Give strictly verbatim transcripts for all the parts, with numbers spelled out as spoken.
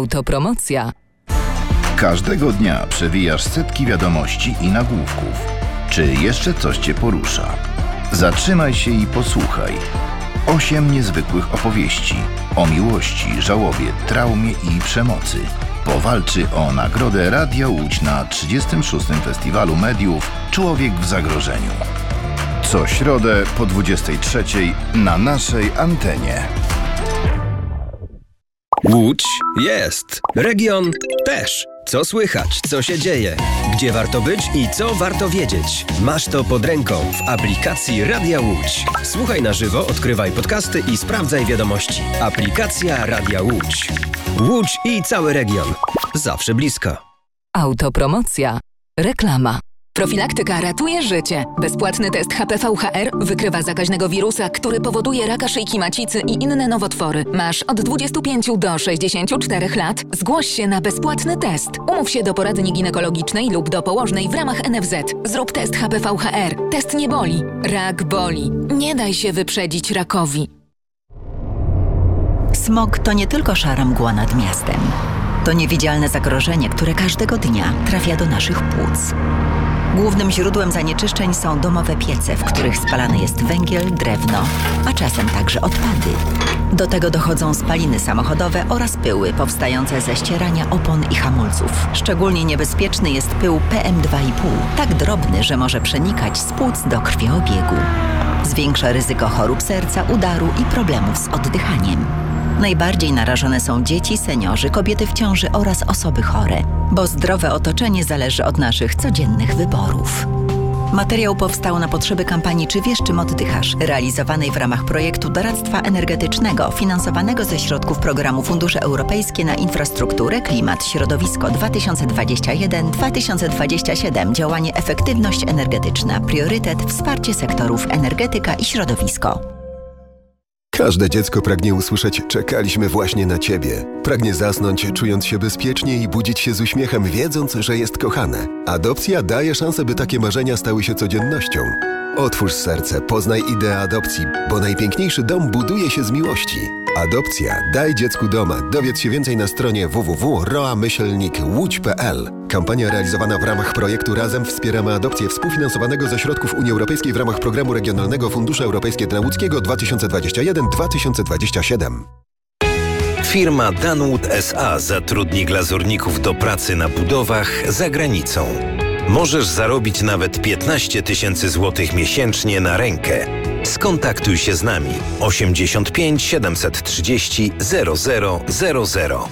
Autopromocja. Każdego dnia przewijasz setki wiadomości i nagłówków. Czy jeszcze coś Cię porusza? Zatrzymaj się i posłuchaj. Osiem niezwykłych opowieści o miłości, żałobie, traumie i przemocy. Powalczy o nagrodę Radia Łódź na trzydziestym szóstym Festiwalu Mediów Człowiek w zagrożeniu. Co środę po dwudziestej trzeciej na naszej antenie. Łódź jest. Region też. Co słychać, co się dzieje, gdzie warto być i co warto wiedzieć. Masz to pod ręką w aplikacji Radia Łódź. Słuchaj na żywo, odkrywaj podcasty i sprawdzaj wiadomości. Aplikacja Radia Łódź. Łódź i cały region. Zawsze blisko. Autopromocja. Reklama. Profilaktyka ratuje życie. Bezpłatny test H P V H R wykrywa zakaźnego wirusa, który powoduje raka szyjki macicy i inne nowotwory. Masz od dwudziestu pięciu do sześćdziesięciu czterech lat? Zgłoś się na bezpłatny test. Umów się do poradni ginekologicznej lub do położnej w ramach N F Z. Zrób test H P V H R. Test nie boli. Rak boli. Nie daj się wyprzedzić rakowi. Smog to nie tylko szara mgła nad miastem. To niewidzialne zagrożenie, które każdego dnia trafia do naszych płuc. Głównym źródłem zanieczyszczeń są domowe piece, w których spalany jest węgiel, drewno, a czasem także odpady. Do tego dochodzą spaliny samochodowe oraz pyły powstające ze ścierania opon i hamulców. Szczególnie niebezpieczny jest pył P M dwa i pół, tak drobny, że może przenikać z płuc do krwiobiegu. Zwiększa ryzyko chorób serca, udaru i problemów z oddychaniem. Najbardziej narażone są dzieci, seniorzy, kobiety w ciąży oraz osoby chore, bo zdrowe otoczenie zależy od naszych codziennych wyborów. Materiał powstał na potrzeby kampanii Czy wiesz, czym oddychasz? Realizowanej w ramach projektu doradztwa energetycznego finansowanego ze środków programu Fundusze Europejskie na Infrastrukturę, Klimat, Środowisko dwa tysiące dwadzieścia jeden do dwa tysiące dwudziestego siódmego. Działanie Efektywność energetyczna. Priorytet wsparcie sektorów energetyka i środowisko. Każde dziecko pragnie usłyszeć „czekaliśmy właśnie na Ciebie”. Pragnie zasnąć, czując się bezpiecznie i budzić się z uśmiechem, wiedząc, że jest kochane. Adopcja daje szansę, by takie marzenia stały się codziennością. Otwórz serce, poznaj ideę adopcji, bo najpiękniejszy dom buduje się z miłości. Adopcja. Daj dziecku doma. Dowiedz się więcej na stronie w w w kropka roa myślnik łódź kropka p l. Kampania realizowana w ramach projektu Razem wspieramy adopcję współfinansowanego ze środków Unii Europejskiej w ramach Programu Regionalnego Fundusze Europejskie dla Łódzkiego dwa tysiące dwudziesty pierwszy do dwa tysiące dwudziestego siódmego. Firma Danwood S A zatrudni glazurników do pracy na budowach za granicą. Możesz zarobić nawet piętnaście tysięcy złotych miesięcznie na rękę. Skontaktuj się z nami osiemdziesiąt pięć siedemset trzydzieści zero zero zero zero.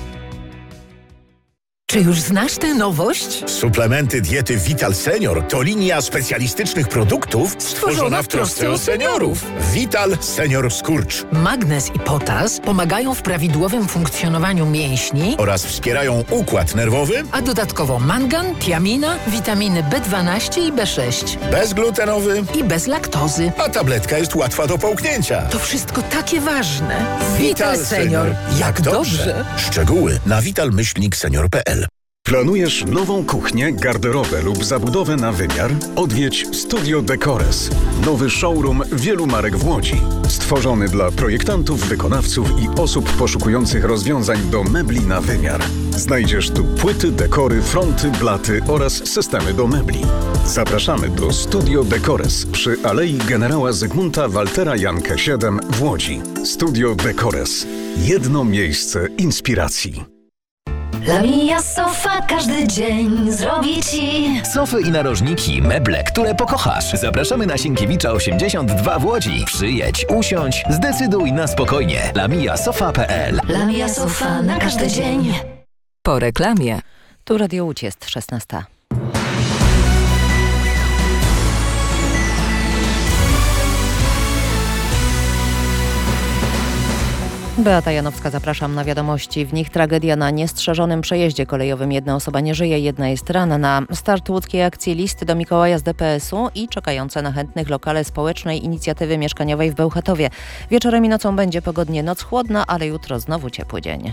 Czy już znasz tę nowość? Suplementy diety Vital Senior to linia specjalistycznych produktów stworzona w trosce o seniorów. Vital Senior Skurcz. Magnez i potas pomagają w prawidłowym funkcjonowaniu mięśni oraz wspierają układ nerwowy, a dodatkowo mangan, tiamina, witaminy B dwanaście i B sześć. Bezglutenowy i bez laktozy. A tabletka jest łatwa do połknięcia. To wszystko takie ważne. Vital, Vital Senior. Jak, Jak dobrze. dobrze. Szczegóły na vital myślnik senior kropka p l. Planujesz nową kuchnię, garderobę lub zabudowę na wymiar? Odwiedź Studio Decores. Nowy showroom wielu marek w Łodzi. Stworzony dla projektantów, wykonawców i osób poszukujących rozwiązań do mebli na wymiar. Znajdziesz tu płyty, dekory, fronty, blaty oraz systemy do mebli. Zapraszamy do Studio Decores przy Alei Generała Zygmunta Waltera Jankę siedem w Łodzi. Studio Decores. Jedno miejsce inspiracji. La Mia Sofa każdy dzień zrobi Ci sofy i narożniki, meble, które pokochasz. Zapraszamy na Sienkiewicza osiemdziesiąt dwa w Łodzi. Przyjedź, usiądź, zdecyduj na spokojnie. La Mia Sofa kropka p l. La Mia Sofa na każdy dzień. Po reklamie. Tu Radio Łódź jest szesnasta. Beata Janowska, zapraszam na wiadomości. W nich tragedia na niestrzeżonym przejeździe kolejowym. Jedna osoba nie żyje, jedna jest ranna. Start łódzkiej akcji Listy do Mikołaja z D P S u i czekające na chętnych lokale społecznej inicjatywy mieszkaniowej w Bełchatowie. Wieczorem i nocą będzie pogodnie, noc chłodna, ale jutro znowu ciepły dzień.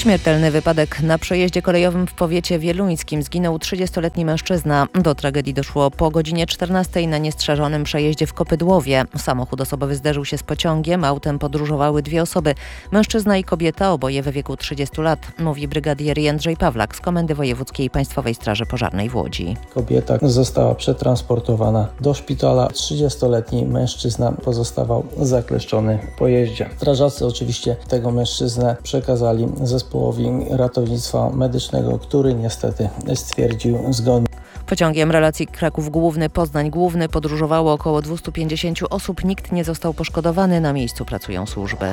Śmiertelny wypadek na przejeździe kolejowym w powiecie wieluńskim. Zginął trzydziestoletni mężczyzna. Do tragedii doszło po godzinie czternastej na niestrzeżonym przejeździe w Kopydłowie. Samochód osobowy zderzył się z pociągiem. Autem podróżowały dwie osoby. Mężczyzna i kobieta, oboje w wieku trzydziestu lat, mówi brygadier Jędrzej Pawlak z Komendy Wojewódzkiej Państwowej Straży Pożarnej w Łodzi. Kobieta została przetransportowana do szpitala. trzydziestoletni mężczyzna pozostawał zakleszczony w pojeździe. Strażacy oczywiście tego mężczyznę przekazali zespołowi ratownictwa medycznego, który niestety stwierdził zgon. Pociągiem relacji Kraków Główny, Poznań Główny podróżowało około dwieście pięćdziesiąt osób. Nikt nie został poszkodowany. Na miejscu pracują służby.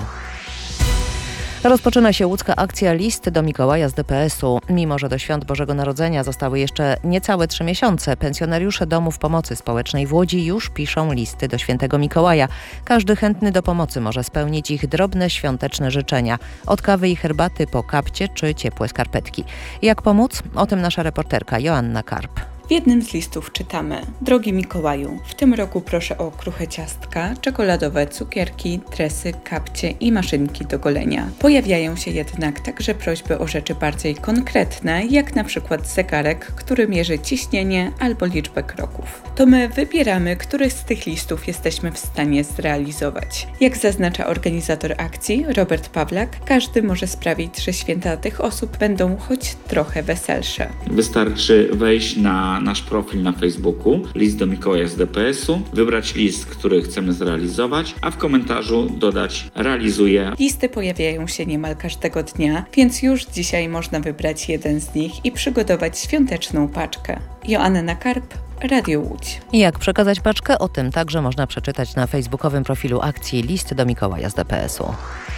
Rozpoczyna się łódzka akcja List do Mikołaja z D P S u. Mimo że do świąt Bożego Narodzenia zostały jeszcze niecałe trzy miesiące, pensjonariusze domów pomocy społecznej w Łodzi już piszą listy do świętego Mikołaja. Każdy chętny do pomocy może spełnić ich drobne świąteczne życzenia. Od kawy i herbaty po kapcie czy ciepłe skarpetki. Jak pomóc? O tym nasza reporterka Joanna Karp. W jednym z listów czytamy: Drogi Mikołaju, w tym roku proszę o kruche ciastka, czekoladowe cukierki, tresy, kapcie i maszynki do golenia. Pojawiają się jednak także prośby o rzeczy bardziej konkretne, jak na przykład zegarek, który mierzy ciśnienie albo liczbę kroków. To my wybieramy, który z tych listów jesteśmy w stanie zrealizować. Jak zaznacza organizator akcji, Robert Pawlak, każdy może sprawić, że święta tych osób będą choć trochę weselsze. Wystarczy wejść na nasz profil na Facebooku, List do Mikołaja z D P S u, wybrać list, który chcemy zrealizować, a w komentarzu dodać realizuję. Listy pojawiają się niemal każdego dnia, więc już dzisiaj można wybrać jeden z nich i przygotować świąteczną paczkę. Joanna Karp, Radio Łódź. Jak przekazać paczkę? O tym także można przeczytać na facebookowym profilu akcji List do Mikołaja z D P S u.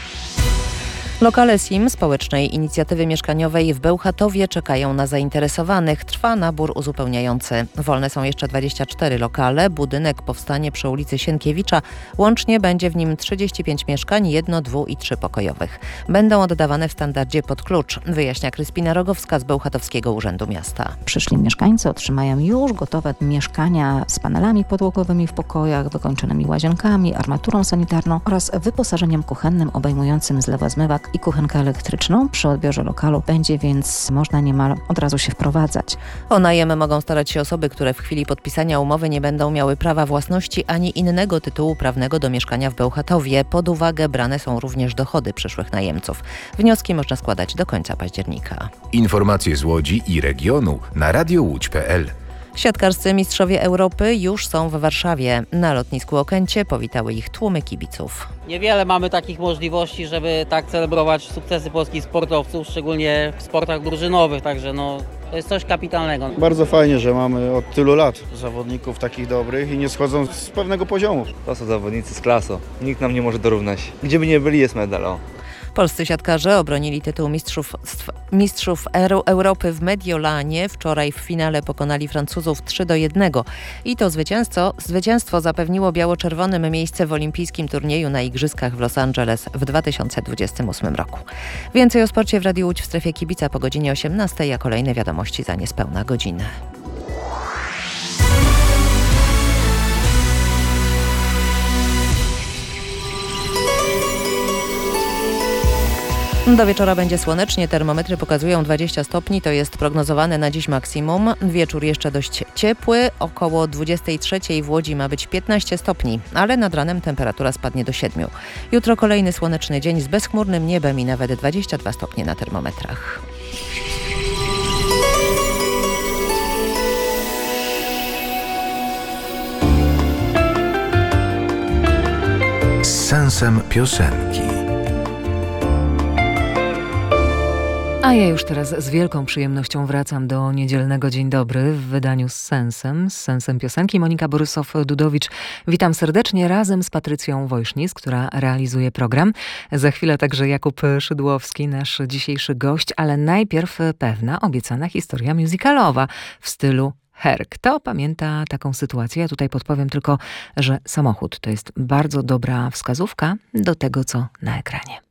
Lokale S I M społecznej inicjatywy mieszkaniowej w Bełchatowie czekają na zainteresowanych. Trwa nabór uzupełniający. Wolne są jeszcze dwadzieścia cztery lokale. Budynek powstanie przy ulicy Sienkiewicza. Łącznie będzie w nim trzydzieści pięć mieszkań, jedno-, dwu- i trzypokojowych. Będą oddawane w standardzie pod klucz, wyjaśnia Kryspina Rogowska z Bełchatowskiego Urzędu Miasta. Przyszli mieszkańcy otrzymają już gotowe mieszkania z panelami podłogowymi w pokojach, wykończonymi łazienkami, armaturą sanitarną oraz wyposażeniem kuchennym obejmującym zlewozmywak i kuchenkę elektryczną. Przy odbiorze lokalu będzie więc można niemal od razu się wprowadzać. O najem mogą starać się osoby, które w chwili podpisania umowy nie będą miały prawa własności ani innego tytułu prawnego do mieszkania w Bełchatowie. Pod uwagę brane są również dochody przyszłych najemców. Wnioski można składać do końca października. Informacje z Łodzi i regionu na radio łódź kropka p l. Siatkarscy mistrzowie Europy już są w Warszawie. Na lotnisku Okęcie powitały ich tłumy kibiców. Niewiele mamy takich możliwości, żeby tak celebrować sukcesy polskich sportowców, szczególnie w sportach drużynowych, także no, to jest coś kapitalnego. Bardzo fajnie, że mamy od tylu lat zawodników takich dobrych i nie schodzą z pewnego poziomu. To są zawodnicy z klasą. Nikt nam nie może dorównać. Gdzie by nie byli, jest medal. O. Polscy siatkarze obronili tytuł mistrzów, mistrzów Europy w Mediolanie. Wczoraj w finale pokonali Francuzów trzy do jednego. I to zwycięstwo, zwycięstwo zapewniło biało-czerwonym miejsce w olimpijskim turnieju na Igrzyskach w Los Angeles w dwa tysiące dwudziestym ósmym roku. Więcej o sporcie w Radiu Łódź w strefie kibica po godzinie osiemnastej, a kolejne wiadomości za niespełna godzinę. Do wieczora będzie słonecznie, termometry pokazują dwadzieścia stopni, to jest prognozowane na dziś maksimum. Wieczór jeszcze dość ciepły, około dwudziestej trzeciej w Łodzi ma być piętnaście stopni, ale nad ranem temperatura spadnie do siedmiu. Jutro kolejny słoneczny dzień z bezchmurnym niebem i nawet dwadzieścia dwa stopnie na termometrach. Z sensem piosenki. A ja już teraz z wielką przyjemnością wracam do niedzielnego Dzień Dobry w wydaniu z sensem, z sensem piosenki. Monika Borysow-Dudowicz. Witam serdecznie razem z Patrycją Wojsznic, która realizuje program. Za chwilę także Jakub Szydłowski, nasz dzisiejszy gość, ale najpierw pewna obiecana historia musicalowa w stylu Hair. Kto pamięta taką sytuację? Ja tutaj podpowiem tylko, że samochód to jest bardzo dobra wskazówka do tego, co na ekranie.